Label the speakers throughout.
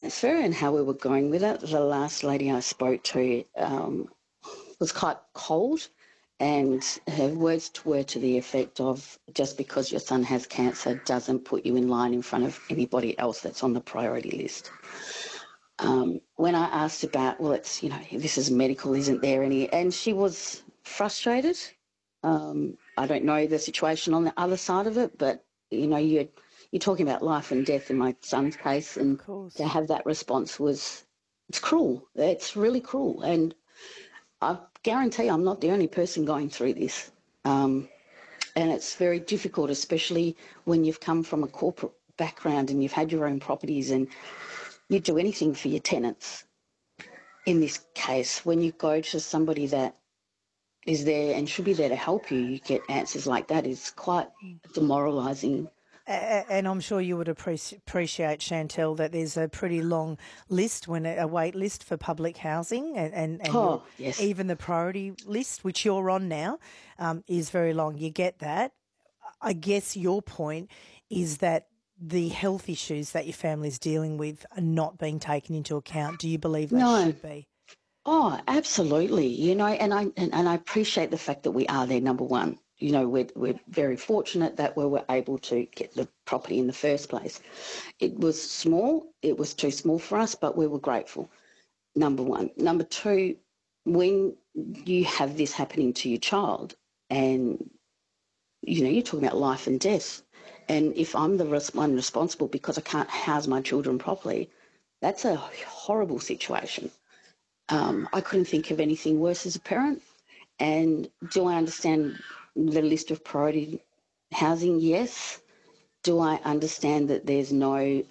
Speaker 1: transfer and how we were going with it. The last lady I spoke to was quite cold, and her words were to the effect of, just because your son has cancer doesn't put you in line in front of anybody else that's on the priority list. When I asked about, well, it's, this is medical, isn't there any? And she was frustrated. I don't know the situation on the other side of it, but, you're talking about life and death in my son's case, and to have that response it's cruel. It's really cruel. And I guarantee I'm not the only person going through this. And it's very difficult, especially when you've come from a corporate background and you've had your own properties and you do anything for your tenants. In this case, when you go to somebody that is there and should be there to help you, you get answers like that. It's quite demoralising.
Speaker 2: And I'm sure you would appreciate, Chantel, that there's a pretty long list, a wait list for public housing, and
Speaker 1: yes.
Speaker 2: Even the priority list, which you're on now, is very long. You get that. I guess your point is that the health issues that your family is dealing with are not being taken into account. Do you believe they should be?
Speaker 1: Oh, absolutely. And I appreciate the fact that we are there, number one. We're very fortunate that we were able to get the property in the first place. It was small. It was too small for us, but we were grateful, number one. Number two, when you have this happening to your child and, you're talking about life and death, and if I'm the one responsible because I can't house my children properly, that's a horrible situation. I couldn't think of anything worse as a parent. And do I understand the list of priority housing? Yes. Do I understand that there's no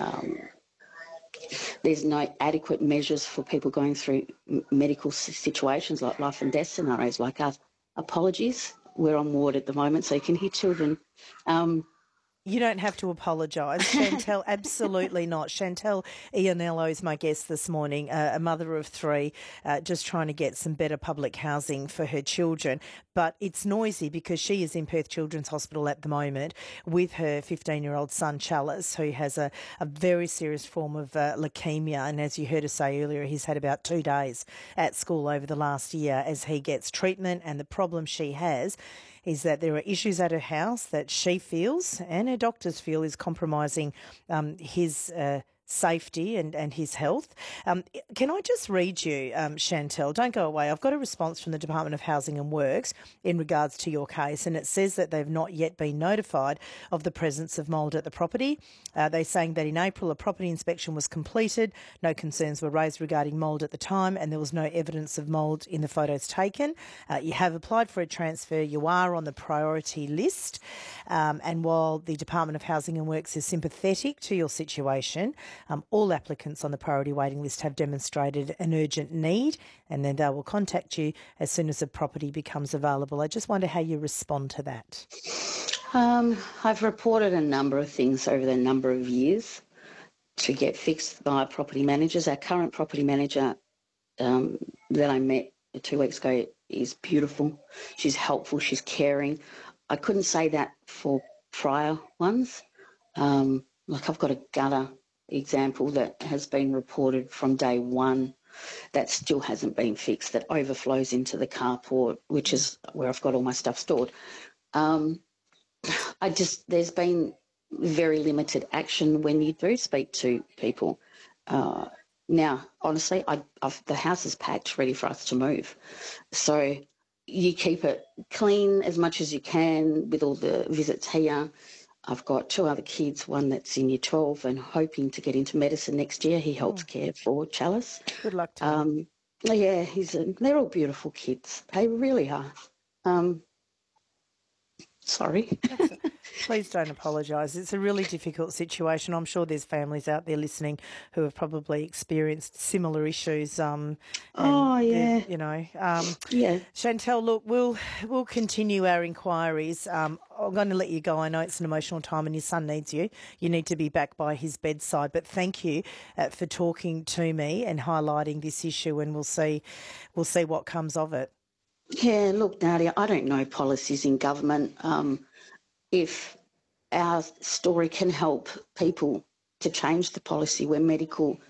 Speaker 1: adequate measures for people going through medical situations like life and death scenarios like us? Apologies. We're on ward at the moment, so you can hear children.
Speaker 2: You don't have to apologise, Chantel, absolutely not. Chantel Ianello is my guest this morning, a mother of three, just trying to get some better public housing for her children. But it's noisy because she is in Perth Children's Hospital at the moment with her 15-year-old son, Chalice, who has a very serious form of leukemia. And as you heard her say earlier, he's had about 2 days at school over the last year as he gets treatment. And the problem she has is that there are issues at her house that she feels and her doctors feel is compromising his safety and his health. Can I just read you, Chantel? Don't go away. I've got a response from the Department of Housing and Works in regards to your case, and it says that they've not yet been notified of the presence of mould at the property. They're saying that in April a property inspection was completed, no concerns were raised regarding mould at the time, and there was no evidence of mould in the photos taken. You have applied for a transfer. You are on the priority list, and while the Department of Housing and Works is sympathetic to your situation, all applicants on the priority waiting list have demonstrated an urgent need, and then they will contact you as soon as the property becomes available. I just wonder how you respond to that.
Speaker 1: I've reported a number of things over the number of years to get fixed by property managers. Our current property manager that I met 2 weeks ago is beautiful. She's helpful. She's caring. I couldn't say that for prior ones. Like I've got a gutter example that has been reported from day one that still hasn't been fixed, that overflows into the carport, which is where I've got all my stuff stored. There's been very limited action when you do speak to people. Now, honestly, the house is packed, ready for us to move. So you keep it clean as much as you can with all the visits here. I've got 2 other kids, one that's in year 12 and hoping to get into medicine next year. He helps care for Chalice.
Speaker 2: Good luck to him.
Speaker 1: Yeah, they're all beautiful kids. They really are. Sorry.
Speaker 2: Please don't apologise. It's a really difficult situation. I'm sure there's families out there listening who have probably experienced similar issues.
Speaker 1: Yeah.
Speaker 2: Chantel, look, we'll continue our inquiries. I'm going to let you go. I know it's an emotional time and your son needs you. You need to be back by his bedside. But thank you for talking to me and highlighting this issue, and we'll see what comes of it.
Speaker 1: Yeah, look, Nadia, I don't know policies in government. If our story can help people to change the policy where medical